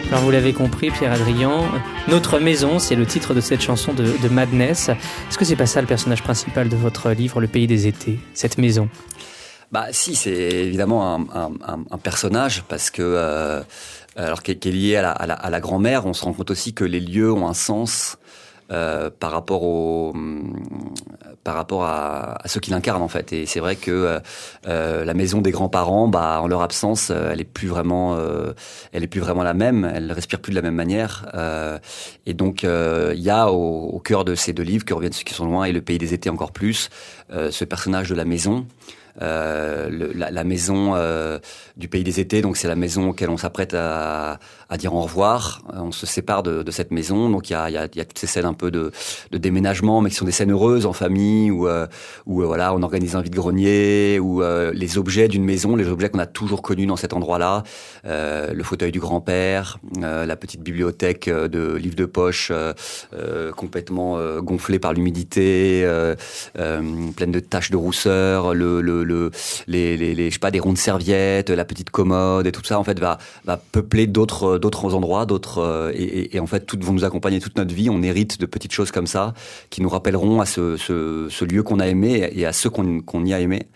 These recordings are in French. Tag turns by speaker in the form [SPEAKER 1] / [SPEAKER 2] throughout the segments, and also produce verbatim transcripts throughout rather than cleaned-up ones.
[SPEAKER 1] Alors vous l'avez compris, Pierre-Adrien, Notre maison, c'est le titre de cette chanson de, de Madness. Est-ce que c'est pas ça le personnage principal de votre livre, Le Pays des Étés, cette maison ?
[SPEAKER 2] Bah si, c'est évidemment un, un, un personnage parce que euh, alors qui est, qui est lié à la, à, la, à la grand-mère. On se rend compte aussi que les lieux ont un sens euh, par rapport au par rapport à, à ceux qui l'incarnent en fait. Et c'est vrai que euh, la maison des grands-parents, bah en leur absence, elle est plus vraiment, euh, elle est plus vraiment la même. Elle respire plus de la même manière. Euh, et donc il euh, y a au, au cœur de ces deux livres, Que reviennent ceux qui sont loin et Le Pays des Étés encore plus, euh, ce personnage de la maison. Euh, le, la, la maison euh, du Pays des Étés, donc c'est la maison auquel on s'apprête à, à dire au revoir. On se sépare de, de cette maison, donc il y a, y, a, y a toutes ces scènes un peu de, de déménagement, mais qui sont des scènes heureuses en famille, où, euh, où euh, voilà, on organise un vide-grenier, où euh, les objets d'une maison, les objets qu'on a toujours connus dans cet endroit-là, euh, le fauteuil du grand-père, euh, la petite bibliothèque de livres de poche euh, euh, complètement euh, gonflée par l'humidité, euh, euh, pleine de taches de rousseur, le, le Le, les, les, les, je sais pas, des rondes serviettes, la petite commode et tout ça, en fait, va, va peupler d'autres, d'autres endroits, d'autres, et, et, et en fait, toutes vont nous accompagner toute notre vie. On hérite de petites choses comme ça qui nous rappelleront à ce, ce, ce lieu qu'on a aimé et à ceux qu'on, qu'on y a aimé.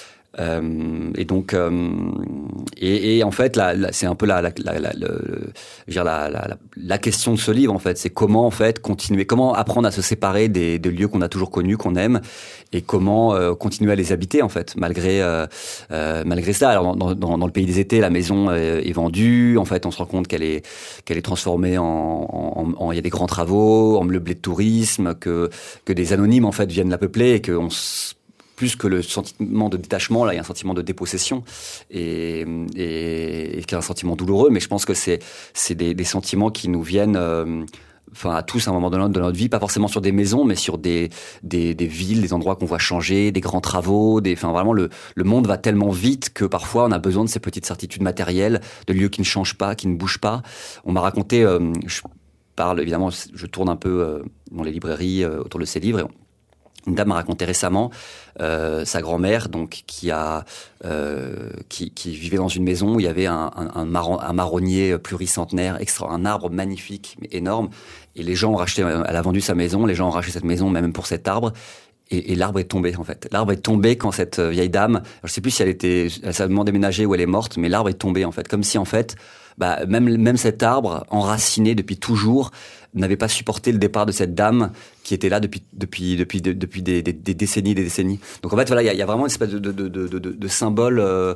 [SPEAKER 2] Euh, et donc, euh, et, et en fait, la, la, c'est un peu la, la, la, la, le, je veux dire la, la, la question de ce livre, en fait, c'est comment en fait continuer, comment apprendre à se séparer des, des lieux qu'on a toujours connus, qu'on aime, et comment euh, continuer à les habiter, en fait, malgré euh, euh, malgré ça. Alors, dans, dans, dans Le Pays des Étés, la maison euh, est vendue. En fait, on se rend compte qu'elle est qu'elle est transformée en, en, en, il y a des grands travaux, en meublé de tourisme, que que des anonymes en fait viennent la peupler et qu'on plus que le sentiment de détachement, là, il y a un sentiment de dépossession et, et, et qui est un sentiment douloureux. Mais je pense que c'est, c'est des, des sentiments qui nous viennent, euh, enfin, à tous à un moment donné de notre vie, pas forcément sur des maisons, mais sur des, des, des villes, des endroits qu'on voit changer, des grands travaux, des, enfin, vraiment, le, le monde va tellement vite que parfois on a besoin de ces petites certitudes matérielles, de lieux qui ne changent pas, qui ne bougent pas. On m'a raconté, euh, je parle évidemment, je tourne un peu euh, dans les librairies euh, autour de ces livres. Et on, Une dame m'a raconté récemment euh, sa grand-mère, donc qui a euh, qui, qui vivait dans une maison où il y avait un, un, un, marron, un marronnier pluricentenaire, extra, un arbre magnifique, mais énorme. Et les gens ont racheté, elle a vendu sa maison, les gens ont racheté cette maison même pour cet arbre. Et, et l'arbre est tombé en fait. L'arbre est tombé quand cette vieille dame, je sais plus si elle était, elle s'est demandé déménager ou elle est morte, mais l'arbre est tombé en fait, comme si en fait, bah même même cet arbre enraciné depuis toujours n'avait pas supporté le départ de cette dame qui était là depuis depuis depuis de, depuis des, des, des décennies des décennies. Donc en fait voilà, il y a, y a vraiment une espèce de de de de, de, de symbole euh,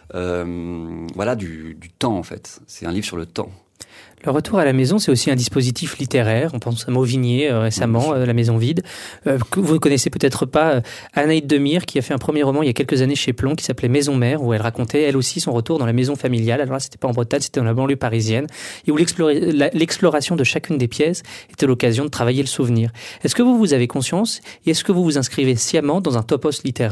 [SPEAKER 2] euh, voilà du du temps en fait. C'est un livre sur le temps.
[SPEAKER 1] Le retour à la maison, c'est aussi un dispositif littéraire. On pense à Mauvigné euh, récemment, euh, La maison vide. Euh, que vous ne connaissez peut-être pas euh, Anaïde Demire, qui a fait un premier roman il y a quelques années chez Plon, qui s'appelait Maison Mère, où elle racontait elle aussi son retour dans la maison familiale. Alors là, c'était pas en Bretagne, c'était dans la banlieue parisienne, et où l'exploration de chacune des pièces était l'occasion de travailler le souvenir. Est-ce que vous, vous avez conscience, et est-ce que vous vous inscrivez sciemment dans un topos littéraire ?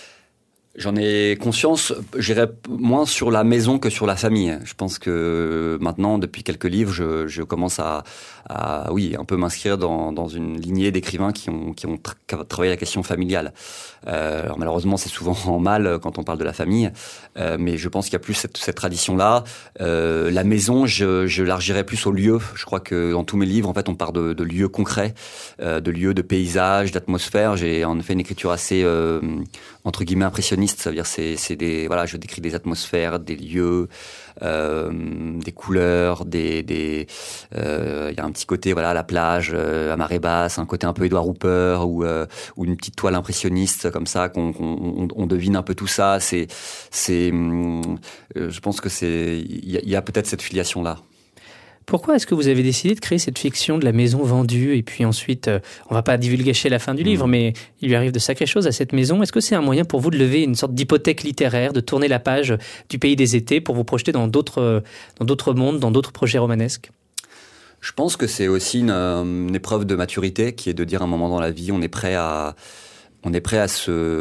[SPEAKER 2] J'en ai conscience, j'irais moins sur la maison que sur la famille. Je pense que maintenant, depuis quelques livres, je, je commence à, à, oui, un peu m'inscrire dans, dans une lignée d'écrivains qui ont, qui ont tra- travaillé la question familiale. Euh, alors malheureusement, c'est souvent en mal quand on parle de la famille, euh, mais je pense qu'il y a plus cette, cette tradition-là. Euh, la maison, je, je l'argirais plus au lieu. Je crois que dans tous mes livres, en fait, on part de, de lieux concrets, euh, de lieux, de paysages, d'atmosphères. J'ai en effet une écriture assez euh, entre guillemets impressionniste. Ça veut dire c'est c'est des voilà, je décris des atmosphères, des lieux, euh, des couleurs, des des euh, il y a un petit côté voilà, la plage euh, à marée basse, un côté un peu Edward Hooper ou euh, ou une petite toile impressionniste comme ça qu'on qu'on on devine un peu tout ça, c'est c'est euh, je pense que c'est il y a, y a peut-être cette filiation là.
[SPEAKER 1] Pourquoi est-ce que vous avez décidé de créer cette fiction de la maison vendue et puis ensuite, euh, on va pas divulgacher la fin du livre, mmh. mais il lui arrive de sacrées choses à cette maison. Est-ce que c'est un moyen pour vous de lever une sorte d'hypothèque littéraire, de tourner la page du Pays des Étés pour vous projeter dans d'autres, dans d'autres mondes, dans d'autres projets romanesques ?
[SPEAKER 2] Je pense que c'est aussi une, une épreuve de maturité qui est de dire à un moment dans la vie, on est prêt à, on est prêt à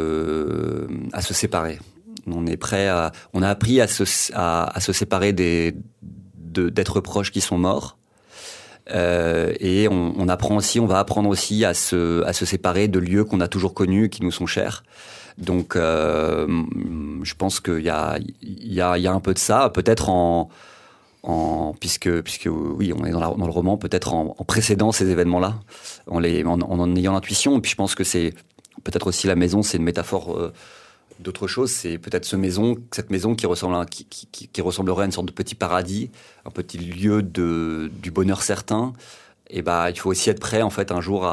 [SPEAKER 2] se, à se séparer. On est prêt à, on a appris à se, à, à se séparer des De, d'être proches qui sont morts euh, et on, on apprend aussi, on va apprendre aussi à se à se séparer de lieux qu'on a toujours connus, qui nous sont chers. Donc, euh, je pense qu'il y a il y a il y a un peu de ça, peut-être en en, puisque, puisque oui, on est dans, la, dans le roman, peut-être en, en précédant ces événements-là, en, les, en, en ayant l'intuition. Et puis je pense que c'est peut-être aussi la maison, c'est une métaphore euh, d'autre chose. C'est peut-être ce maison, cette maison qui, ressemble à, qui, qui, qui ressemblerait à une sorte de petit paradis, un petit lieu de, du bonheur certain. Et bah, il faut aussi être prêt, en fait, un jour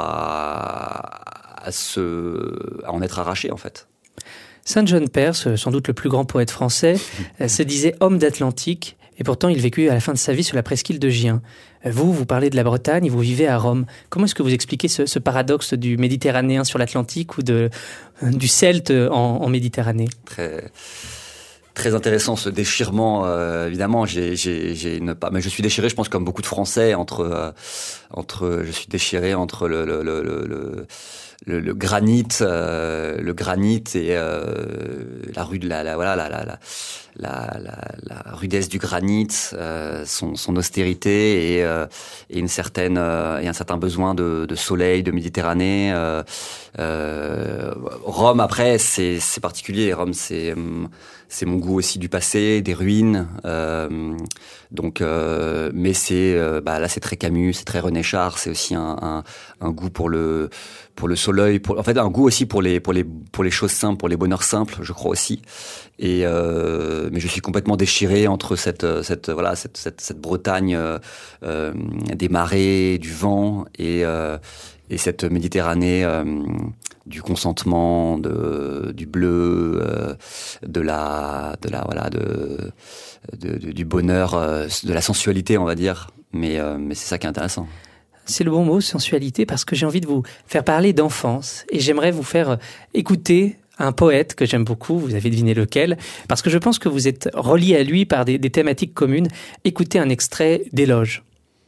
[SPEAKER 2] à, à, se, à en être arraché, en fait.
[SPEAKER 1] Saint John Perse, sans doute le plus grand poète français, se disait homme d'Atlantique, et pourtant il vécut à la fin de sa vie sur la presqu'île de Gien. Vous, vous parlez de la Bretagne, vous vivez à Rome. Comment est-ce que vous expliquez ce, ce paradoxe du Méditerranéen sur l'Atlantique ou de, du Celte en, en Méditerranée ?
[SPEAKER 2] Très... Très intéressant ce déchirement, euh, évidemment. J'ai, j'ai, j'ai une pas, mais je suis déchiré, je pense, comme beaucoup de Français, entre, euh, entre, je suis déchiré entre le, le, le, le, le, le granit, euh, le granit et euh, la rue de la, la voilà, la, la, la, la, la, la rudesse du granit, euh, son, son austérité et, euh, et une certaine, euh, et un certain besoin de, de soleil, de Méditerranée. Euh, euh, Rome, après, c'est, c'est particulier. Rome, c'est C'est mon goût aussi du passé, des ruines. Euh, donc, euh, mais c'est euh, bah là c'est très Camus, c'est très René Char. C'est aussi un, un, un goût pour le pour le soleil, pour en fait un goût aussi pour les pour les pour les choses simples, pour les bonheurs simples, je crois aussi. Et euh, mais je suis complètement déchiré entre cette cette voilà cette cette, cette Bretagne euh, euh, des marées, du vent et euh, et cette Méditerranée euh, du consentement, de, du bleu, euh, de la, de la, voilà, de, de, de du bonheur, euh, de la sensualité, on va dire. Mais, euh, mais c'est ça qui est intéressant.
[SPEAKER 1] C'est le bon mot, sensualité, parce que j'ai envie de vous faire parler d'enfance et j'aimerais vous faire écouter un poète que j'aime beaucoup, vous avez deviné lequel, parce que je pense que vous êtes reliés à lui par des, des thématiques communes. Écoutez un extrait d'Éloge.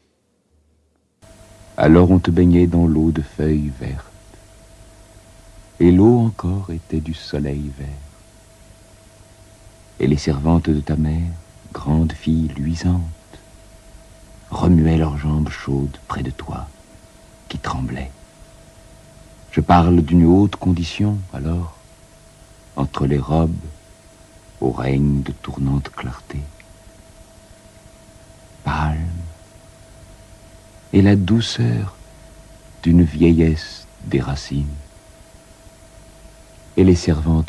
[SPEAKER 3] Alors on te baignait dans l'eau de feuilles vertes, et l'eau encore était du soleil vert. Et les servantes de ta mère, grandes filles luisantes, remuaient leurs jambes chaudes près de toi, qui tremblaient. Je parle d'une haute condition, alors, entre les robes, au règne de tournante clarté. Palme, et la douceur d'une vieillesse des racines. Et les servantes